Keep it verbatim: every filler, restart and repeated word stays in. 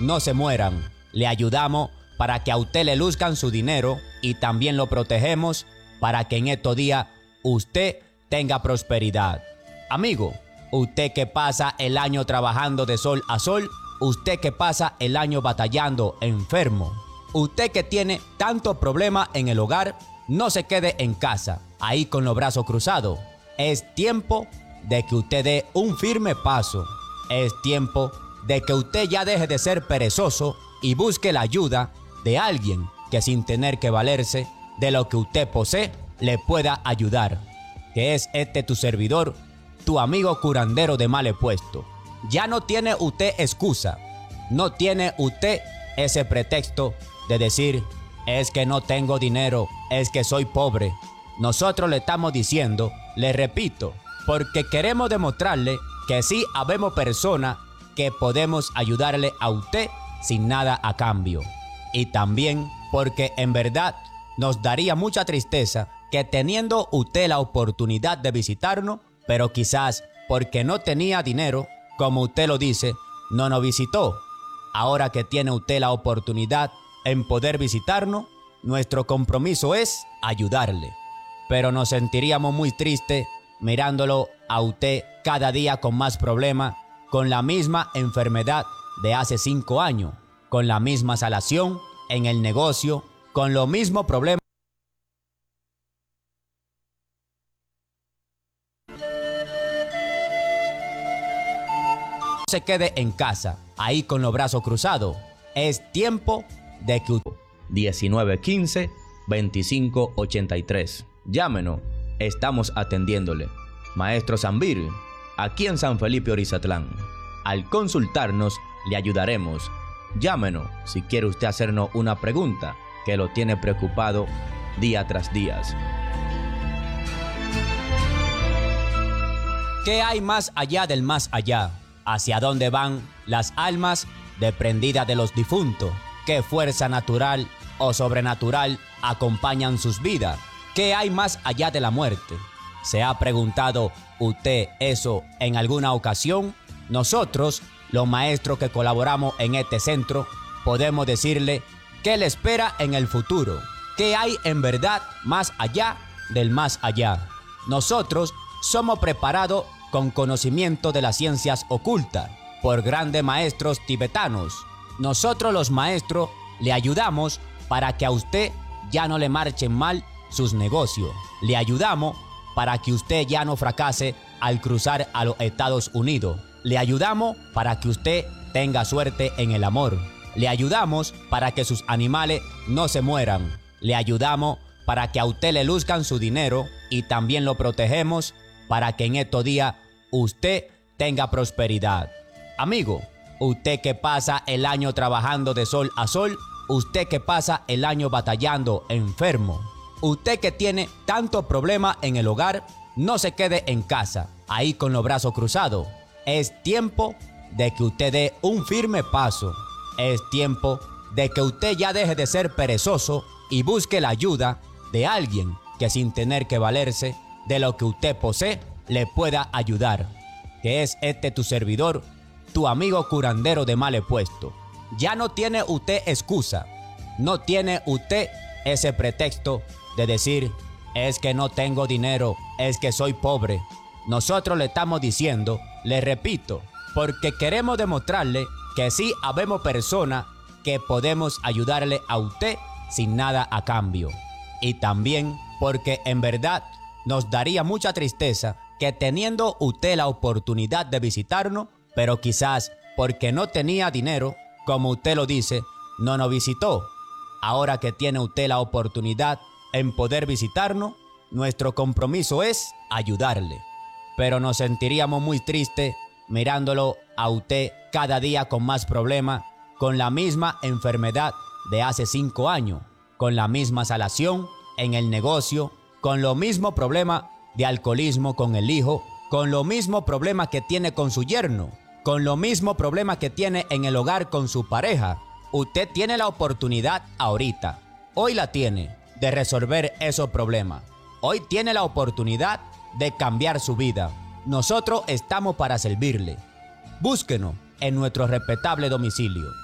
no se mueran. Le ayudamos para que a usted le luzcan su dinero y también lo protegemos para que en estos días usted tenga prosperidad. Amigo, usted que pasa el año trabajando de sol a sol, usted que pasa el año batallando enfermo, usted que tiene tantos problemas en el hogar, no se quede en casa, ahí con los brazos cruzados. Es tiempo de que usted dé un firme paso. Es tiempo de que usted ya deje de ser perezoso y busque la ayuda de alguien que sin tener que valerse de lo que usted posee, le pueda ayudar. Que es este tu servidor, tu amigo curandero de mal puesto. Ya no tiene usted excusa, no tiene usted ese pretexto de decir, es que no tengo dinero, es que soy pobre. Nosotros le estamos diciendo, le repito, porque queremos demostrarle que sí habemos personas que podemos ayudarle a usted sin nada a cambio. Y también porque en verdad nos daría mucha tristeza que teniendo usted la oportunidad de visitarnos, pero quizás porque no tenía dinero, como usted lo dice, no nos visitó. Ahora que tiene usted la oportunidad en poder visitarnos, nuestro compromiso es ayudarle. Pero nos sentiríamos muy tristes mirándolo a usted cada día con más problemas, con la misma enfermedad de hace cinco años, con la misma salación en el negocio, con los mismos problemas. Se quede en casa, ahí con los brazos cruzados. Es tiempo de que diecinueve quince veinticinco ochenta y tres. Llámenos, estamos atendiéndole. Maestro Zambir, aquí en San Felipe Orizatlán. Al consultarnos, le ayudaremos. Llámenos si quiere usted hacernos una pregunta que lo tiene preocupado día tras día. ¿Qué hay más allá del más allá? ¿Hacia dónde van las almas desprendidas de los difuntos? ¿Qué fuerza natural o sobrenatural acompañan sus vidas? ¿Qué hay más allá de la muerte? ¿Se ha preguntado usted eso en alguna ocasión? Nosotros, los maestros que colaboramos en este centro, podemos decirle qué le espera en el futuro. ¿Qué hay en verdad más allá del más allá? Nosotros somos preparados con conocimiento de las ciencias ocultas por grandes maestros tibetanos. Nosotros los maestros le ayudamos para que a usted ya no le marchen mal sus negocios. Le ayudamos para que usted ya no fracase al cruzar a los Estados Unidos. Le ayudamos para que usted tenga suerte en el amor. Le ayudamos para que sus animales no se mueran. Le ayudamos para que a usted le luzcan su dinero y también lo protegemos para que en estos días usted tenga prosperidad. Amigo, usted que pasa el año trabajando de sol a sol, usted que pasa el año batallando enfermo, usted que tiene tantos problemas en el hogar, no se quede en casa, ahí con los brazos cruzados. Es tiempo de que usted dé un firme paso. Es tiempo de que usted ya deje de ser perezoso y busque la ayuda de alguien que sin tener que valerse de lo que usted posee, le pueda ayudar. Que es este tu servidor, tu amigo curandero de mal puesto. Ya no tiene usted excusa, no tiene usted ese pretexto de decir, es que no tengo dinero, es que soy pobre. Nosotros le estamos diciendo, le repito, porque queremos demostrarle que sí habemos personas que podemos ayudarle a usted sin nada a cambio. Y también porque en verdad nos daría mucha tristeza que teniendo usted la oportunidad de visitarnos, pero quizás porque no tenía dinero, como usted lo dice, no nos visitó. Ahora que tiene usted la oportunidad en poder visitarnos, nuestro compromiso es ayudarle. Pero nos sentiríamos muy tristes mirándolo a usted cada día con más problemas, con la misma enfermedad de hace cinco años, con la misma salación en el negocio, con lo mismo problema de alcoholismo con el hijo, con lo mismo problema que tiene con su yerno, con lo mismo problema que tiene en el hogar con su pareja. Usted tiene la oportunidad ahorita, hoy la tiene, de resolver esos problemas. Hoy tiene la oportunidad de cambiar su vida. Nosotros estamos para servirle. Búsquenos en nuestro respetable domicilio.